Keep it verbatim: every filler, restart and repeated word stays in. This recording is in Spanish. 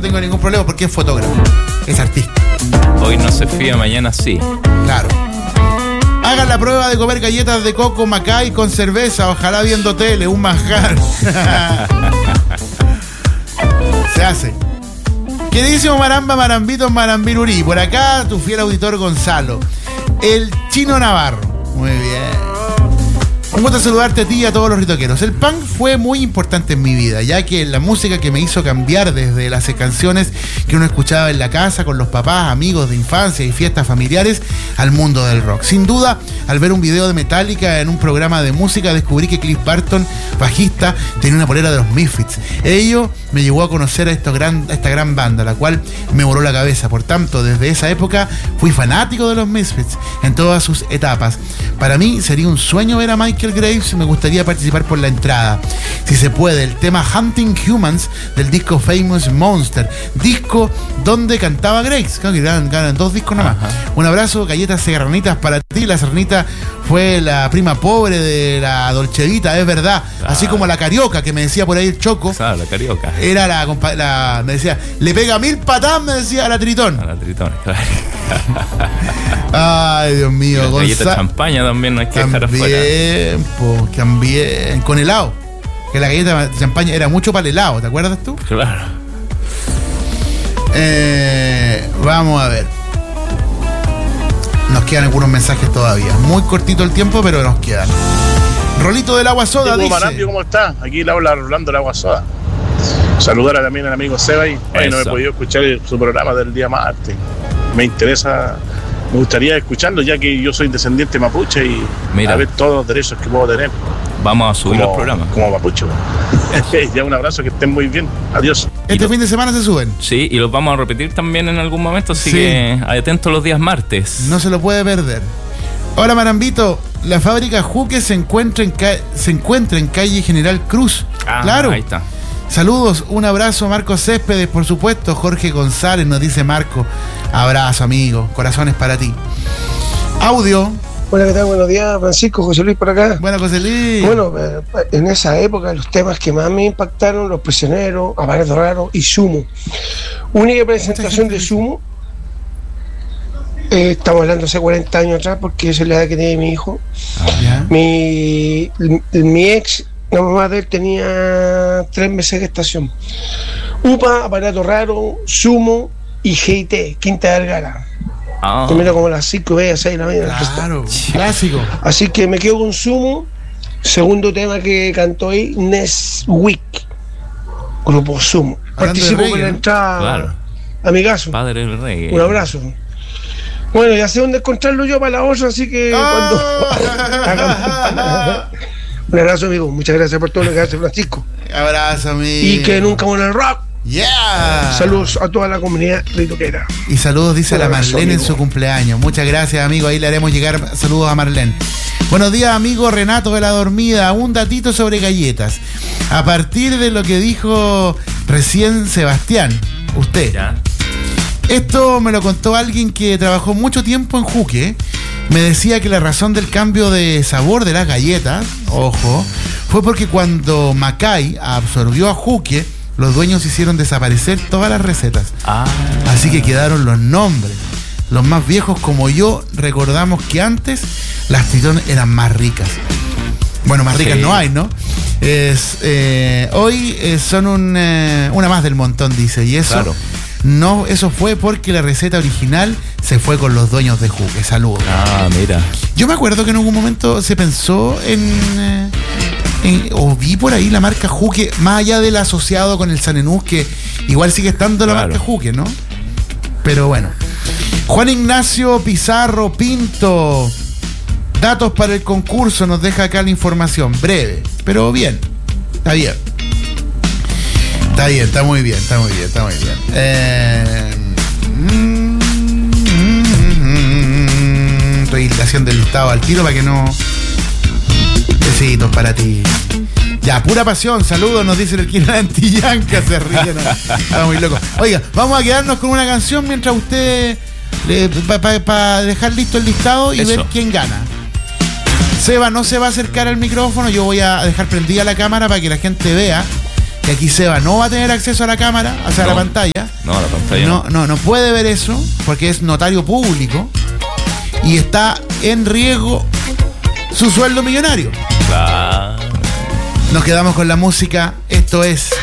tengo ningún problema porque es fotógrafo, es artista. Hoy no se fía, mañana sí. Claro. Hagan la prueba de comer galletas de coco Macay con cerveza, ojalá viendo tele, un manjar. Se hace. Queridísimo Maramba, Marambito, Marambirurí. Por acá, tu fiel auditor Gonzalo. El Chino Navarro. Muy bien. Un gusto saludarte a ti y a todos los ritoqueros. El punk fue muy importante en mi vida, ya que la música que me hizo cambiar desde las canciones que uno escuchaba en la casa con los papás, amigos de infancia y fiestas familiares, al mundo del rock. Sin duda, al ver un video de Metallica en un programa de música, descubrí que Cliff Burton, bajista, tenía una polera de los Misfits. Ello me llevó a conocer a, esto gran, a esta gran banda, la cual me voló la cabeza. Por tanto, desde esa época fui fanático de los Misfits en todas sus etapas. Para mí sería un sueño ver a Michael Graves, me gustaría participar por la entrada. Si se puede, el tema Hunting Humans del disco Famous Monster, disco donde cantaba Graves. Claro que ganan, ganan dos discos nomás. Ajá. Un abrazo, galletas serranitas para ti. La serranita fue la prima pobre de la Dolce Vita, es verdad. Claro. Así como la Carioca, que me decía por ahí el Choco. Claro, la Carioca. Era la, la me decía, le pega mil patadas, me decía, a la Tritón. A la Tritón, claro. Ay, Dios mío. La galleta de champaña también no hay que dejar afuera. Po, también, con helado. Que la galleta de champaña era mucho para el helado, ¿te acuerdas tú? Claro. Eh, vamos a ver. Nos quedan algunos mensajes todavía. Muy cortito el tiempo, pero nos quedan. Rolito del agua soda, dice. Marambio, ¿cómo está? Aquí le habla Rolando del agua soda. Saludar también al amigo Seba y hoy no he podido escuchar su programa del día martes. Me interesa, me gustaría escucharlo ya que yo soy descendiente mapuche y Mira. a ver todos los derechos que puedo tener. Vamos a subir como, los programas. Como mapuche. Ya un abrazo, que estén muy bien. Adiós. Este lo, fin de semana se suben. Sí, y los vamos a repetir también en algún momento, así sí. que atentos los días martes. No se lo puede perder. Hola Marambito, la fábrica Juque se encuentra en, ca- se encuentra en calle General Cruz. Ah, claro. Ahí está. Saludos, un abrazo a Marco Céspedes, por supuesto. Jorge González nos dice Marco. Abrazo, amigo. Corazones para ti. Audio. Hola, ¿qué tal? Buenos días, Francisco, José Luis por acá. Bueno, José Luis. Bueno, en esa época los temas que más me impactaron, Los Prisioneros, Aparato Raro y Sumo. Única presentación de Sumo, eh, estamos hablando hace cuarenta años atrás, porque esa es la edad que tenía mi hijo. ¿Ya? Mi, mi ex, la mamá de él, tenía tres meses de gestación. UPA, Aparato Raro, Sumo y G I T, Quinta Vergara. Oh. Primero como a las cinco y seis de la mañana. Claro, clásico. Así que me quedo con Sumo. Segundo tema que cantó ahí, Neswick, grupo Sumo. Participo con la entrada, claro. Amigazo. Padre del reggae. Un abrazo. Bueno, ya sé dónde encontrarlo yo para la otra, así que oh. cuando un abrazo, amigo. Muchas gracias por todo lo que hace Francisco. Abrazo, amigo. Y que nunca muera el rock. Yeah. Saludos a toda la comunidad ritoquera. Y saludos, dice la abrazo, Marlene, amigo, en su cumpleaños. Muchas gracias, amigo. Ahí le haremos llegar saludos a Marlene. Buenos días, amigo Renato de la Dormida. Un datito sobre galletas. A partir de lo que dijo recién Sebastián, usted. ¿Ya? Esto me lo contó alguien que trabajó mucho tiempo en Juque. Me decía que la razón del cambio de sabor de las galletas, ojo, fue porque cuando Macay absorbió a Juque, los dueños hicieron desaparecer todas las recetas. Ah. Así que quedaron los nombres. Los más viejos como yo recordamos que antes las Tritón eran más ricas. Bueno, más ricas sí. no hay, ¿no? Es, eh, hoy eh, son un, eh, una más del montón, dice. Y eso, claro. no, eso fue porque la receta original se fue con los dueños de Juque. Saludos. Ah, mira. Yo me acuerdo que en algún momento se pensó en... Eh, En, o vi por ahí la marca Juque, más allá del asociado con el Sanenús, que igual sigue estando la claro. marca Juque, ¿no? Pero bueno. Juan Ignacio Pizarro Pinto, datos para el concurso, nos deja acá la información, breve, pero bien, está bien. Está bien, está muy bien, está muy bien, está muy bien. Eh, mm, mm, mm, estoy haciendo el listado al tiro para que no... Besitos para ti. Ya, pura pasión, saludos, nos dice el Kino Antillanca, se ríe, ¿no? Está muy loco. Oiga, vamos a quedarnos con una canción mientras usted, para pa, pa dejar listo el listado y Eso. ver quién gana. Seba no se va a acercar al micrófono, yo voy a dejar prendida la cámara para que la gente vea que aquí Seba no va a tener acceso a la cámara, o sea, No. a la pantalla. No, la pantalla No, no, no puede ver eso porque es notario público y está en riesgo su sueldo millonario. Claro. Nos quedamos con la música. Esto es